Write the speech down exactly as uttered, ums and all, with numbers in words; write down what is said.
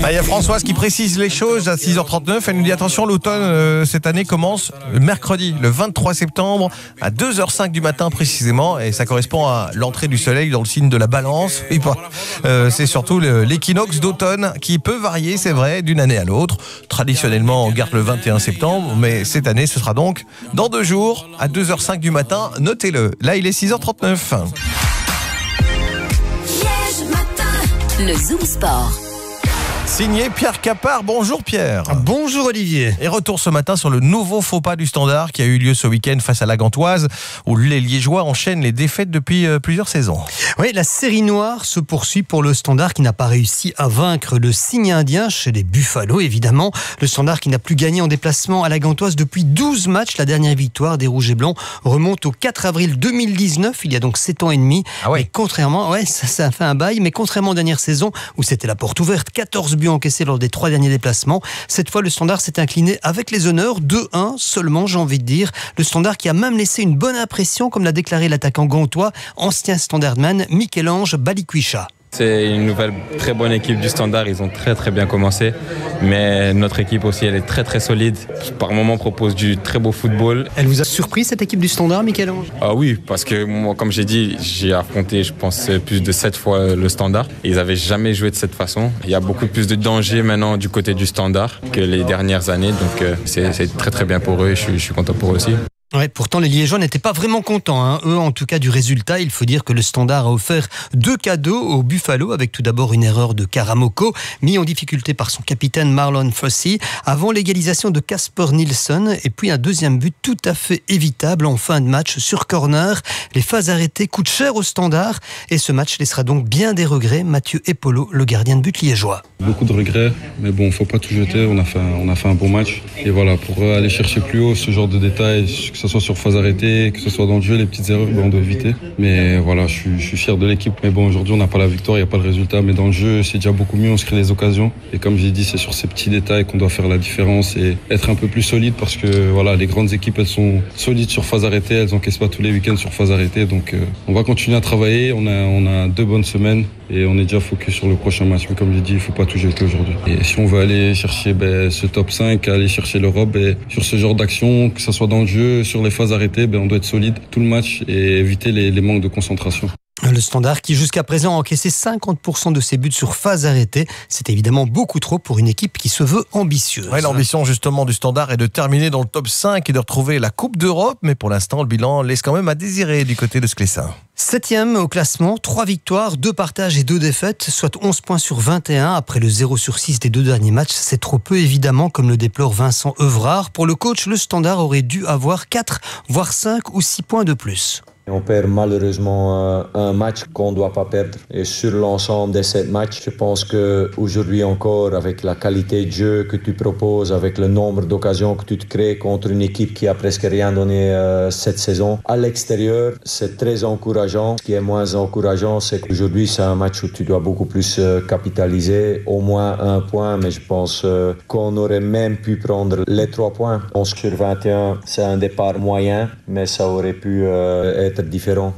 Ah, il y a Françoise qui précise les choses à six heures trente-neuf. Elle nous dit attention, l'automne euh, cette année commence mercredi, le vingt-trois septembre, à deux heures cinq du matin précisément. Et ça correspond à l'entrée du soleil dans le signe de la balance. Et pas. Euh, c'est surtout le, l'équinoxe d'automne qui peut varier, c'est vrai, d'une année à l'autre. Traditionnellement, on garde le vingt et un septembre, mais cette année, ce sera donc dans deux jours, à deux heures cinq du matin. Notez-le. Là, il est six heures trente-neuf. Le Zoom Sport. Signé Pierre Capard. Bonjour Pierre. Bonjour Olivier. Et retour ce matin sur le nouveau faux pas du Standard qui a eu lieu ce week-end face à la Gantoise, où les Liégeois enchaînent les défaites depuis euh, plusieurs saisons. Oui, la série noire se poursuit pour le Standard qui n'a pas réussi à vaincre le Cygne indien chez les Buffalo, évidemment. Le Standard qui n'a plus gagné en déplacement à la Gantoise depuis douze matchs. La dernière victoire des Rouges et Blancs remonte au quatre avril deux mille dix-neuf, il y a donc sept ans et demi. Ah ouais. Et contrairement, ouais, ça, ça a fait un bail, mais contrairement aux dernières saisons où c'était la porte ouverte, quatorze buts encaissés lors des trois derniers déplacements. Cette fois, le Standard s'est incliné avec les honneurs, deux un seulement, j'ai envie de dire. Le Standard qui a même laissé une bonne impression, comme l'a déclaré l'attaquant gantois, ancien Standardman, Michel-Ange Balikwisha. C'est une nouvelle très bonne équipe du Standard, ils ont très très bien commencé, mais notre équipe aussi elle est très très solide, par moments propose du très beau football. Elle vous a surpris cette équipe du Standard, Michel-Ange ? Ah oui, parce que moi comme j'ai dit, j'ai affronté je pense plus de sept fois le Standard, ils n'avaient jamais joué de cette façon. Il y a beaucoup plus de danger maintenant du côté du Standard que les dernières années, donc euh, c'est, c'est très très bien pour eux et je suis, je suis content pour eux aussi. Ouais, pourtant les Liégeois n'étaient pas vraiment contents, hein. Eux en tout cas du résultat. Il faut dire que le Standard a offert deux cadeaux au Buffalo, avec tout d'abord une erreur de Karamoko, mis en difficulté par son capitaine Marlon Fossey, avant l'égalisation de Casper Nilsson, et puis un deuxième but tout à fait évitable en fin de match sur corner. Les phases arrêtées coûtent cher au Standard, et ce match laissera donc bien des regrets. Mathieu Epolo, le gardien de but liégeois. Beaucoup de regrets, mais bon, faut pas tout jeter, on a fait un, on a fait un bon match. Et voilà, pour aller chercher plus haut ce genre de détails, que ce soit sur phase arrêtée, que ce soit dans le jeu, les petites erreurs, ben on doit éviter. Mais voilà, je suis, je suis fier de l'équipe. Mais bon, aujourd'hui, on n'a pas la victoire, il n'y a pas le résultat. Mais dans le jeu, c'est déjà beaucoup mieux, on se crée des occasions. Et comme j'ai dit, c'est sur ces petits détails qu'on doit faire la différence et être un peu plus solide parce que voilà, les grandes équipes, elles sont solides sur phase arrêtée, elles n'encaissent pas tous les week-ends sur phase arrêtée. Donc euh, on va continuer à travailler, on a, on a deux bonnes semaines et on est déjà focus sur le prochain match. Mais comme j'ai dit, il ne faut pas tout jeter aujourd'hui. Et si on veut aller chercher ben, ce top cinq, aller chercher l'Europe, ben, sur ce genre d'action, que ce soit dans le jeu, sur les phases arrêtées, ben, on doit être solide tout le match et éviter les, les manques de concentration. Le Standard qui jusqu'à présent a encaissé cinquante pour cent de ses buts sur phase arrêtée. C'est évidemment beaucoup trop pour une équipe qui se veut ambitieuse. Ouais, l'ambition justement du Standard est de terminer dans le top cinq et de retrouver la Coupe d'Europe, mais pour l'instant le bilan laisse quand même à désirer du côté de Sclessin. Septième au classement, trois victoires, deux partages et deux défaites, soit onze points sur vingt et un après le zéro sur six des deux derniers matchs. C'est trop peu évidemment, comme le déplore Vincent Evrard. Pour le coach, le Standard aurait dû avoir quatre, voire cinq ou six points de plus. On perd malheureusement un match qu'on ne doit pas perdre. Et sur l'ensemble de ces matchs, je pense qu'aujourd'hui encore, avec la qualité de jeu que tu proposes, avec le nombre d'occasions que tu te crées contre une équipe qui a presque rien donné euh, cette saison, à l'extérieur, c'est très encourageant. Ce qui est moins encourageant, c'est qu'aujourd'hui, c'est un match où tu dois beaucoup plus euh, capitaliser, au moins un point, mais je pense euh, qu'on aurait même pu prendre les trois points. onze sur vingt et un, c'est un départ moyen, mais ça aurait pu euh, être différent.